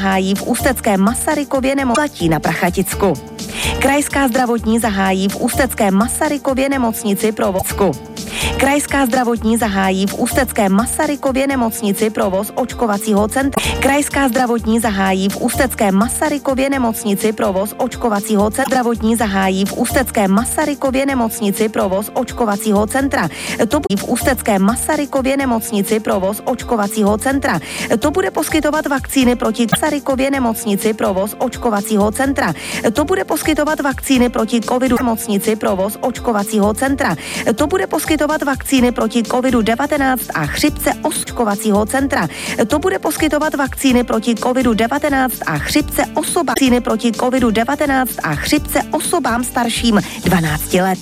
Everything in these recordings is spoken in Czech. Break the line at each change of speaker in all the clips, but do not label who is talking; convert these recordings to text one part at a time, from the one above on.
zahájí v ústeckém Masarykově nemocnici na Prachaticku. Krajská zdravotní zahájí v ústecké Masarykově nemocnici provozku. Krajská zdravotní zahájí v ústecké Masarykově nemocnici provoz očkovacího centra. Krajská zdravotní zahájí v ústecké Masarykově nemocnici provoz očkovacího centra. Zdravotní zahájí v ústecké Masarykově nemocnici provoz očkovacího centra. To bude v ústecké Masarykově nemocnici provoz očkovacího centra. To bude poskytovat vakcíny proti Masarykově nemocnici provoz očkovacího centra. To bude poskytovat vakcíny proti covidu nemocnici provoz očkovacího centra. To bude poskytovat vakcíny proti covidu-19 a chřipce očkovacího centra. To bude poskytovat vakcíny proti covidu-19 a chřipce vakcíny proti covidu-19 a chřipce osobám starším 12 let.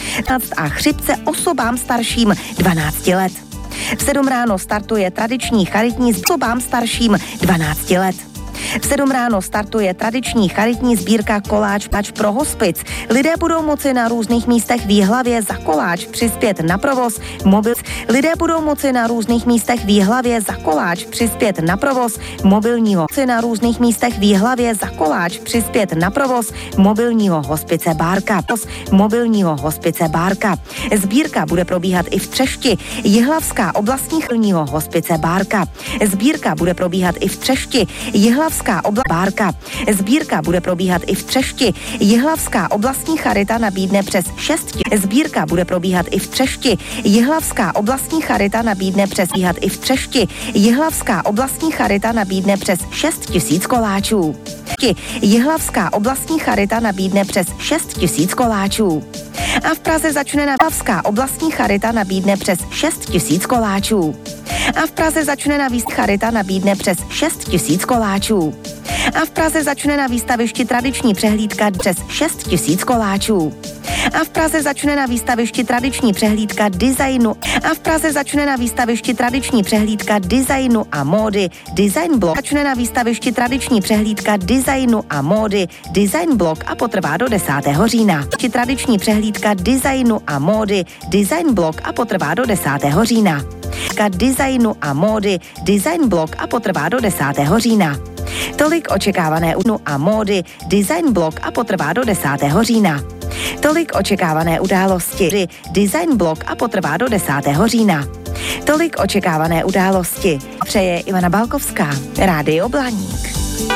A chřipce osobám starším 12 let. V 7 ráno startuje tradiční charitní osobám starším 12 let. V 7 ráno startuje tradiční charitní sbírka Koláč pro hospic. Lidé budou moci na různých místech v Jihlavě za koláč přispět na provoz mobil. Lidé budou moci na různých místech v Jihlavě za koláč přispět na provoz mobilního. Na různých místech v Jihlavě za koláč přispět na provoz mobilního hospice Bárka. Mobilního hospice Bárka. Sbírka bude probíhat i v Třešti. Jihlavská oblastní chilního hospice Bárka. Sbírka bude probíhat i v Třešti. Jihlavská oblast Bárka. Sbírka bude probíhat i v Třešti. Jihlavská oblastní charita nabídne přes 6. Sbírka bude probíhat i v Třešti. Jihlavská oblastní charita nabídne přes i v Třešti. Jihlavská oblastní charita nabídne přes 6 000 koláčů. Jihlavská oblastní charita nabídne přes 6 000 koláčů. A v Praze začne Jihlavská oblastní charita nabídne přes 6 000 koláčů. A v Praze začne na charita nabídne přes 6 000 koláčů. A v Praze začne na výstavišti tradiční přehlídka přes 6 000 koláčů. A v Praze začne na výstavišti tradiční přehlídka designu. A v Praze začne na výstavišti tradiční přehlídka designu a módy Design Blog. Začne na výstavišti tradiční přehlídka designu a módy Design Blog a potrvá do 10. října. Tradiční přehlídka designu a módy Design Blog a potrvá do 10. října. Designu a módy Design Blog a potrvá do 10. října. Tolik očekávané a módy Design Blog a potrvá do 10. října. Tolik očekávané události Design Blog a potrvá do 10. října. Tolik očekávané události. Přeje Ivana Balkovská, Rádio Blaník.